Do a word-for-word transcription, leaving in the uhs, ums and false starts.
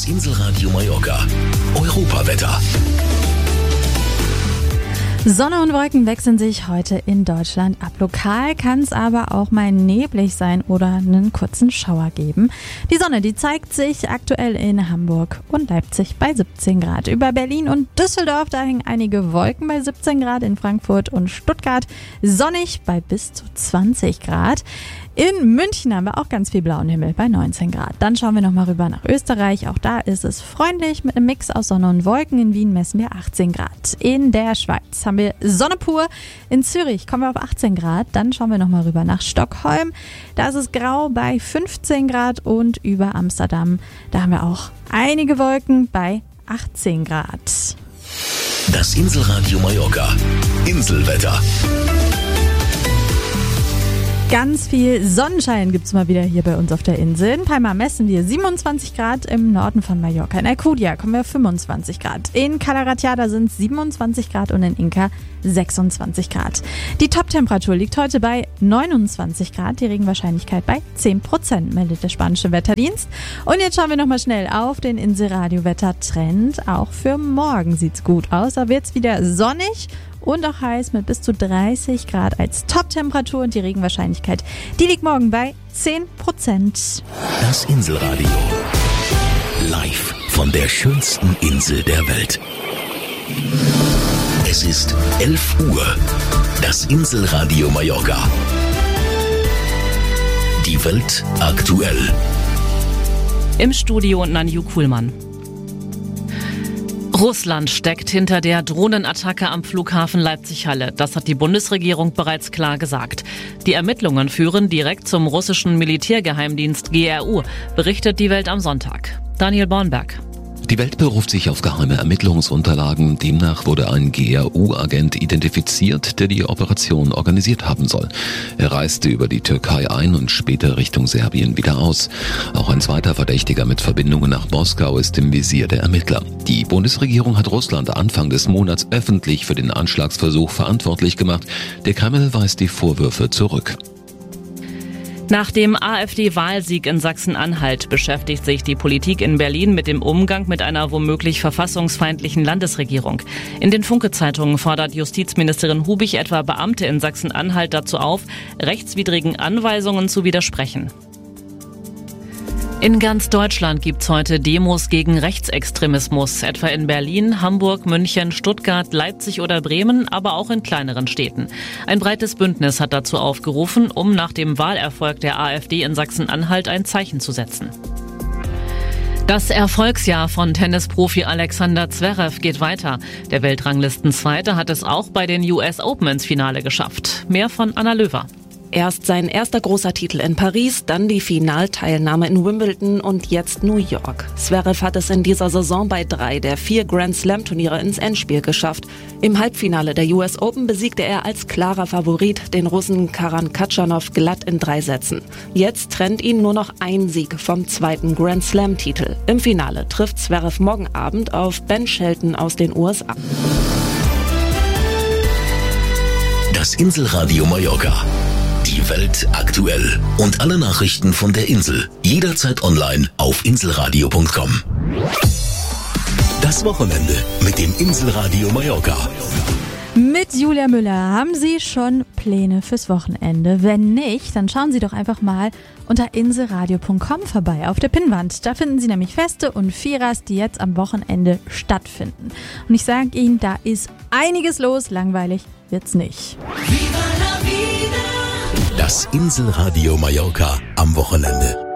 Inselradio Mallorca. Europawetter. Sonne und Wolken wechseln sich heute in Deutschland ab. Lokal kann es aber auch mal neblig sein oder einen kurzen Schauer geben. Die Sonne, die zeigt sich aktuell in Hamburg und Leipzig bei siebzehn Grad. Über Berlin und Düsseldorf, da hängen einige Wolken bei siebzehn Grad. In Frankfurt und Stuttgart sonnig bei bis zu zwanzig Grad. In München haben wir auch ganz viel blauen Himmel bei neunzehn Grad. Dann schauen wir nochmal rüber nach Österreich. Auch da ist es freundlich mit einem Mix aus Sonne und Wolken. In Wien messen wir achtzehn Grad. In der Schweiz haben wir Sonne pur. In Zürich kommen wir auf achtzehn Grad. Dann schauen wir nochmal rüber nach Stockholm. Da ist es grau bei fünfzehn Grad. Und über Amsterdam, da haben wir auch einige Wolken bei achtzehn Grad. Das Inselradio Mallorca. Inselwetter. Ganz viel Sonnenschein gibt's mal wieder hier bei uns auf der Insel. In Palma messen wir siebenundzwanzig Grad, im Norden von Mallorca. In Alcudia kommen wir auf fünfundzwanzig Grad. In Cala Ratjada sind es siebenundzwanzig Grad und in Inca sechsundzwanzig Grad. Die Top-Temperatur liegt heute bei neunundzwanzig Grad, die Regenwahrscheinlichkeit bei zehn Prozent, meldet der spanische Wetterdienst. Und jetzt schauen wir nochmal schnell auf den Inselradio-Wettertrend. Auch für morgen sieht's gut aus. Da wird's wieder sonnig und auch heiß mit bis zu dreißig Grad als Top-Temperatur und die Regenwahrscheinlichkeit, die liegt morgen bei zehn Prozent. Das Inselradio. Live von der schönsten Insel der Welt. Es ist elf Uhr. Das Inselradio Mallorca. Die Welt aktuell. Im Studio Nanju Kuhlmann. Russland steckt hinter der Drohnenattacke am Flughafen Leipzig-Halle. Das hat die Bundesregierung bereits klar gesagt. Die Ermittlungen führen direkt zum russischen Militärgeheimdienst G R U, berichtet die Welt am Sonntag. Daniel Bornberg. Die Welt beruft sich auf geheime Ermittlungsunterlagen. Demnach wurde ein G R U-Agent identifiziert, der die Operation organisiert haben soll. Er reiste über die Türkei ein und später Richtung Serbien wieder aus. Auch ein zweiter Verdächtiger mit Verbindungen nach Moskau ist im Visier der Ermittler. Die Bundesregierung hat Russland Anfang des Monats öffentlich für den Anschlagsversuch verantwortlich gemacht. Der Kreml weist die Vorwürfe zurück. Nach dem AfD-Wahlsieg in Sachsen-Anhalt beschäftigt sich die Politik in Berlin mit dem Umgang mit einer womöglich verfassungsfeindlichen Landesregierung. In den Funke-Zeitungen fordert Justizministerin Hubich etwa Beamte in Sachsen-Anhalt dazu auf, rechtswidrigen Anweisungen zu widersprechen. In ganz Deutschland gibt's heute Demos gegen Rechtsextremismus, etwa in Berlin, Hamburg, München, Stuttgart, Leipzig oder Bremen, aber auch in kleineren Städten. Ein breites Bündnis hat dazu aufgerufen, um nach dem Wahlerfolg der AfD in Sachsen-Anhalt ein Zeichen zu setzen. Das Erfolgsjahr von Tennisprofi Alexander Zverev geht weiter. Der Weltranglistenzweite hat es auch bei den U S Open ins Finale geschafft. Mehr von Anna Löwer. Erst sein erster großer Titel in Paris, dann die Finalteilnahme in Wimbledon und jetzt New York. Zverev hat es in dieser Saison bei drei der vier Grand-Slam-Turniere ins Endspiel geschafft. Im Halbfinale der U S Open besiegte er als klarer Favorit den Russen Karan Khachanov glatt in drei Sätzen. Jetzt trennt ihn nur noch ein Sieg vom zweiten Grand-Slam-Titel. Im Finale trifft Zverev morgen Abend auf Ben Shelton aus den U S A. Das Inselradio Mallorca. Die Welt aktuell. Und alle Nachrichten von der Insel. Jederzeit online auf inselradio punkt com. Das Wochenende mit dem Inselradio Mallorca. Mit Julia Müller haben Sie schon Pläne fürs Wochenende? Wenn nicht, dann schauen Sie doch einfach mal unter inselradio punkt com vorbei auf der Pinnwand. Da finden Sie nämlich Feste und Vierers, die jetzt am Wochenende stattfinden. Und ich sage Ihnen, da ist einiges los. Langweilig wird's nicht. Das Inselradio Mallorca am Wochenende.